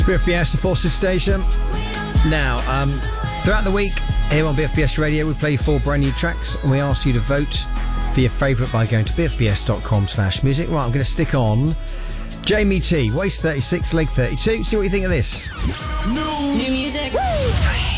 BFBS, the Forces Station. Now, throughout the week here on BFBS Radio, we play 4 brand new tracks and we asked you to vote for your favourite by going to bfbs.com/music. Right, I'm going to stick on Jamie T, waist 36, leg 32. See what you think of this. New music. Woo!